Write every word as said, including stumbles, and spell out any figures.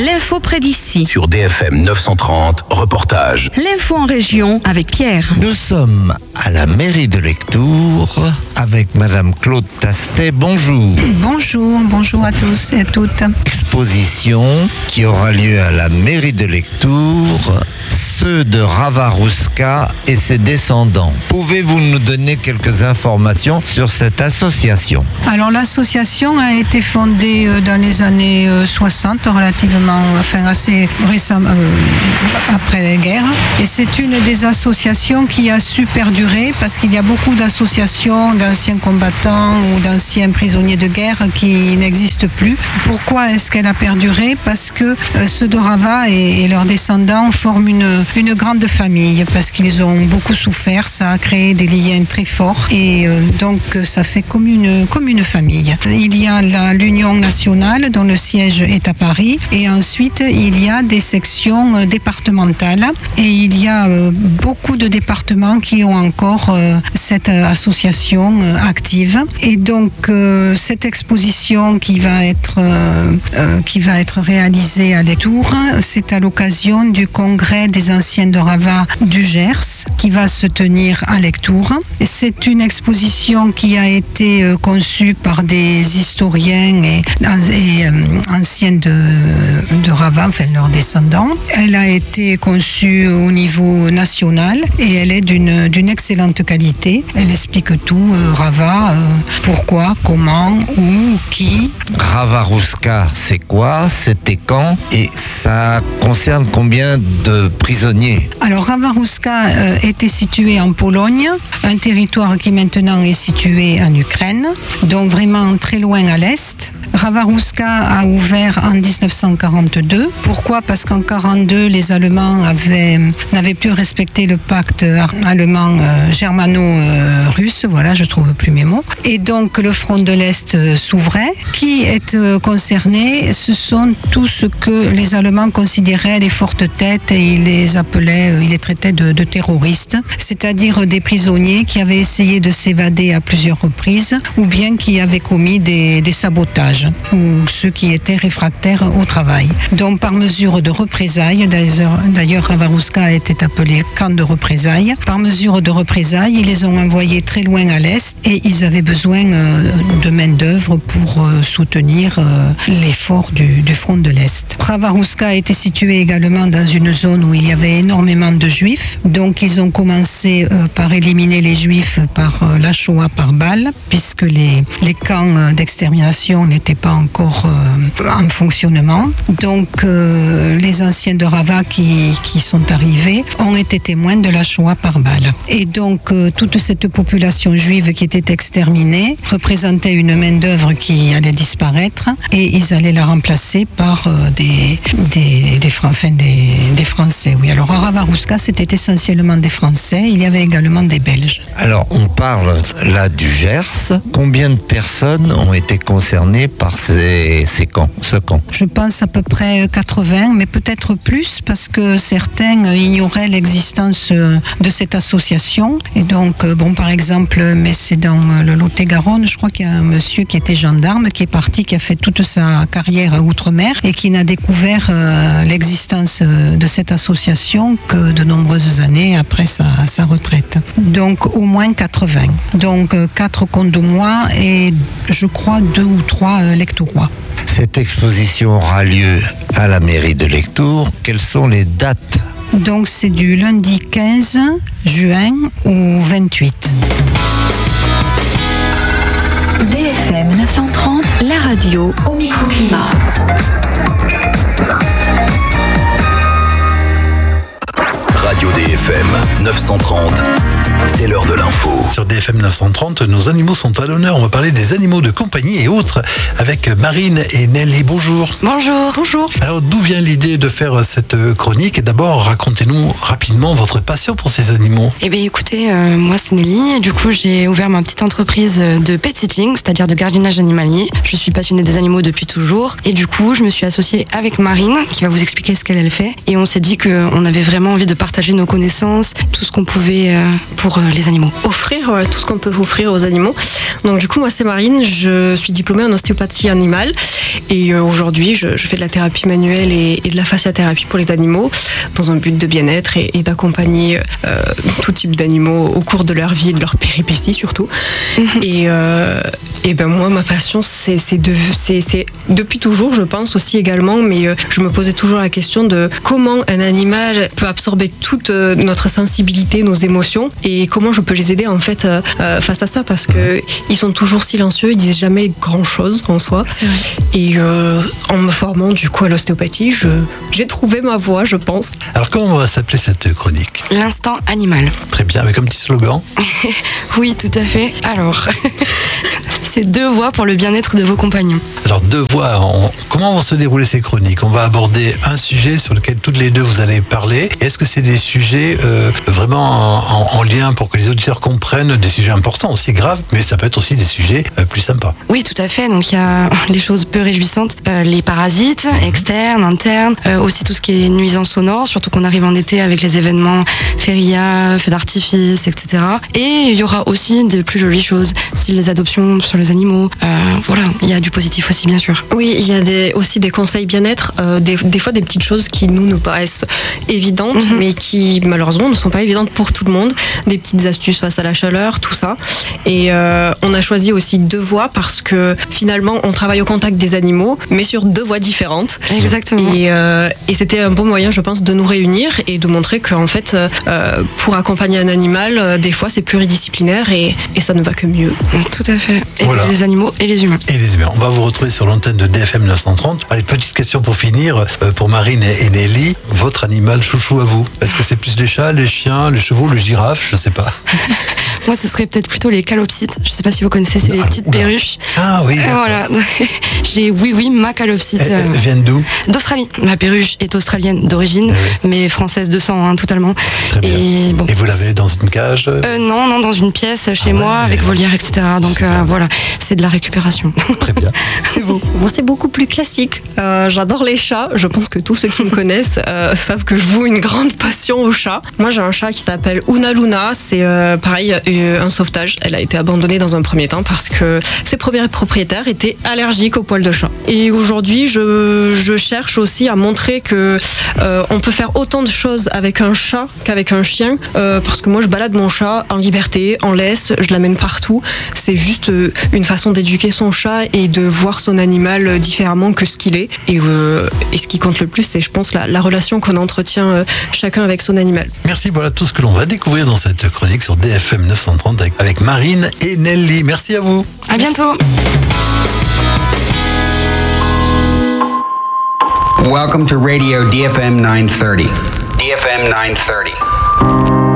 L'info près d'ici. Sur D F M neuf cent trente, reportage. L'info en région avec Pierre. Nous sommes à la mairie de Lectoure avec Madame Claude Tastet. Bonjour. Bonjour, bonjour à tous et à toutes. Exposition qui aura lieu à la mairie de Lectoure, ceux de Ravarouska et ses descendants. Pouvez-vous nous donner quelques informations sur cette association? Alors l'association a été fondée dans les années soixante, relativement, enfin assez récemment, euh, après la guerre. Et c'est une des associations qui a su perdurer parce qu'il y a beaucoup d'associations d'anciens combattants ou d'anciens prisonniers de guerre qui n'existent plus. Pourquoi est-ce qu'elle a perduré? Parce que euh, ceux de Rava et, et leurs descendants forment une, une grande famille parce qu'ils ont beaucoup souffert. Ça a créé des liens très forts et euh, donc ça fait comme une, comme une famille. Il y a la, l'Union nationale dont le siège est à Paris et ensuite il y a des sections euh, départementales et il y a euh, beaucoup de départements qui ont encore euh, cette euh, association euh, active et donc euh, cette exposition qui va être euh, euh, qui va être réalisée à Lectoure, c'est à l'occasion du congrès des anciens de Rava du Gers qui va se tenir à Lectoure. C'est une exposition qui a été euh, conçue par des historiens et, et euh, anciens de, de Rava, enfin leurs descendants. Elle a été conçue au niveau national et elle est d'une, d'une excellente qualité. Elle explique tout, euh, Rava, euh, pourquoi, comment, où, qui. Ravarouska, c'est quoi? C'était quand? Et ça concerne combien de prisonniers? Alors Ravarouska euh, était situé en Pologne, un territoire qui maintenant est situé en Ukraine, donc vraiment très loin à l'est. Ravarouska a ouvert en dix-neuf cent quarante-deux. Pourquoi? Parce qu'en quarante-deux, les Allemands avaient, n'avaient plus respecté le pacte allemand euh, germano-russe. Voilà, je trouve plus mes mots. Et donc le front de l'Est euh, s'ouvrait. Qui est euh, concerné? Ce sont tous ce que les Allemands considéraient les fortes têtes et ils les appelaient, euh, ils les traitaient de, de terroristes, c'est-à-dire des prisonniers qui avaient essayé de s'évader à plusieurs reprises ou bien qui avaient commis des, des sabotages ou ceux qui étaient réfractaires au travail. Donc par mesure de représailles, d'ailleurs Ravarouska était appelé camp de représailles, par mesure de représailles, ils les ont envoyés très loin à l'est et ils avaient besoin de main-d'œuvre pour soutenir l'effort du, du front de l'Est. Ravarouska était situé également dans une zone où il y avait énormément de juifs, donc ils ont commencé par éliminer les juifs par la Shoah par balle, puisque les, les camps d'extermination n'étaient pas encore euh, en fonctionnement. Donc euh, les anciens de Rava qui, qui sont arrivés ont été témoins de la Shoah par balle. Et donc euh, toute cette population juive qui était exterminée représentait une main-d'œuvre qui allait disparaître et ils allaient la remplacer par euh, des, des, des, enfin, des, des Français. Oui, alors à Ravarouska, c'était essentiellement des Français. Il y avait également des Belges. Alors on parle là du Gers. Combien de personnes ont été concernées par ces, ces camps, ce camp? Je pense à peu près quatre-vingts, mais peut-être plus parce que certains ignoraient l'existence de cette association. Et donc, bon, par exemple, mais c'est dans le Lot-et-Garonne, je crois qu'il y a un monsieur qui était gendarme, qui est parti, qui a fait toute sa carrière à Outre-mer et qui n'a découvert euh, l'existence de cette association que de nombreuses années après sa, sa retraite. Donc, au moins quatre-vingts. Donc, quatre Condoumois et je crois deux ou trois euh, Lectourois. Cette exposition aura lieu à la mairie de Lectoure. Quelles sont les dates? Donc c'est du lundi quinze juin au vingt-huit. D F M neuf cent trente, la radio au microclimat. Radio D F M neuf cent trente, c'est l'heure de l'info. Sur D F M neuf cent trente, nos animaux sont à l'honneur. On va parler des animaux de compagnie et autres avec Marine et Nelly. Bonjour. Bonjour. Bonjour. Alors, d'où vient l'idée de faire cette chronique? Et d'abord, racontez-nous rapidement votre passion pour ces animaux. Eh bien, écoutez, euh, moi c'est Nelly. Et du coup, j'ai ouvert ma petite entreprise de pet sitting, c'est-à-dire de gardiennage animalier. Je suis passionnée des animaux depuis toujours. Et du coup, je me suis associée avec Marine, qui va vous expliquer ce qu'elle elle fait. Et on s'est dit qu'on avait vraiment envie de partager nos connaissances, tout ce qu'on pouvait euh, pour euh, les animaux. Offrir euh, tout ce qu'on peut offrir aux animaux. Donc du coup, moi c'est Marine, je suis diplômée en ostéopathie animale et euh, aujourd'hui je, je fais de la thérapie manuelle et, et de la fasciathérapie pour les animaux dans un but de bien-être et, et d'accompagner euh, tout type d'animaux au cours de leur vie et de leur péripéties surtout. Mm-hmm. Et, euh, et ben moi ma passion c'est, c'est, de, c'est, c'est depuis toujours, je pense aussi également, mais euh, je me posais toujours la question de comment un animal peut absorber toute euh, notre sensibilité, nos émotions et comment je peux les aider en fait euh, face à ça parce que ils sont toujours silencieux, ils disent jamais grand chose en soi. Et euh, en me formant du coup à l'ostéopathie, je, j'ai trouvé ma voie, je pense. Alors comment va s'appeler cette chronique ? L'instant animal. Très bien, avec un petit slogan. Oui, tout à fait. Alors, c'est deux voix pour le bien-être de vos compagnons. Alors deux voix, on... comment vont se dérouler ces chroniques ? On va aborder un sujet sur lequel toutes les deux vous allez parler. Est-ce que c'est des sujets euh, vraiment en, en lien pour que les auditeurs comprennent des sujets importants, aussi graves, mais ça peut être aussi des sujets euh, plus sympas. Oui, tout à fait. Donc il y a les choses peu réjouissantes, euh, les parasites mmh. externes, internes, euh, aussi tout ce qui est nuisance sonore, surtout qu'on arrive en été avec les événements férias, feux d'artifice, et cetera. Et il y aura aussi de plus jolies choses, style les adoptions sur les animaux. Euh, voilà, il y a du positif aussi, bien sûr. Oui, il y a des, aussi des conseils bien-être, euh, des, des fois des petites choses qui nous nous paraissent évidentes, mmh. mais qui malheureusement ne sont pas évidentes pour tout le monde. Des petites astuces face à la chaleur, tout ça. Et euh, on a choisi aussi deux voies parce que finalement on travaille au contact des animaux, mais sur deux voies différentes. Exactement. Et, euh, et c'était un bon moyen, je pense, de nous réunir et de montrer qu'en fait, euh, pour accompagner un animal, euh, des fois c'est pluridisciplinaire et, et ça ne va que mieux. Tout à fait. Et voilà. Les animaux et les humains. Et les humains. On va vous retrouver sur l'antenne de D F M neuf cent trente. Allez, petite question pour finir, euh, pour Marine et, et Nelly. Votre animal chouchou à vous ? Est-ce que c'est plus les chats, les chiens, les chevaux, le girafe ? Je sais pas. Moi, ce serait peut-être plutôt les calopsites. Je sais pas si vous connaissez, c'est les ah, petites oula. perruches. Ah oui. Euh, voilà. J'ai oui, oui, ma calopsite. Elle, elle vient d'où ? D'Australie. Ma perruche est australienne d'origine, oui. mais française de sang, hein, totalement. Très bien. Et, bon, et vous l'avez dans une cage ? euh, Non, non, dans une pièce chez ah, moi, ouais, avec volière, et cetera. Donc euh, voilà, c'est de la récupération. Très bien. C'est vous. Moi, c'est beaucoup plus classique. Euh, j'adore les chats. Je pense que tous ceux qui me connaissent euh, savent que je voue une grande passion aux chats. Moi, j'ai un chat qui s'appelle Una Luna. C'est euh, pareil, euh, un sauvetage. Elle a été abandonnée dans un premier temps parce que ses premiers propriétaires étaient allergiques aux poils de chat. Et aujourd'hui, je, je cherche aussi à montrer que euh, on peut faire autant de choses avec un chat qu'avec un chien. Euh, parce que moi, je balade mon chat en liberté, en laisse, je l'amène partout. C'est juste euh, une façon d'éduquer son chat et de voir son animal différemment que ce qu'il est. Et, euh, et ce qui compte le plus, c'est, je pense, la, la relation qu'on entretient euh, chacun avec son animal. Merci, voilà tout ce que l'on va découvrir dans cette chronique sur D F M neuf cent trente avec, avec Marine et Nelly. Merci à vous. À bientôt. Welcome to Radio D F M nine thirty. D F M nine thirty.